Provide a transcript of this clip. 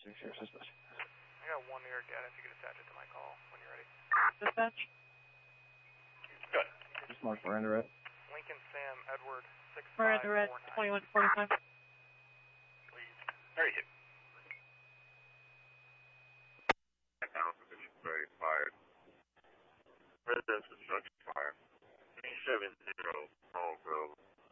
Dispatch. I got one New York data if you could attach it to my call when you're ready. Dispatch. Good. Just mark Miranda Red. Lincoln Sam Edward 6549. Miranda Red 2145. Please. 32. Position 35. Residence construction fire. 370 Hallville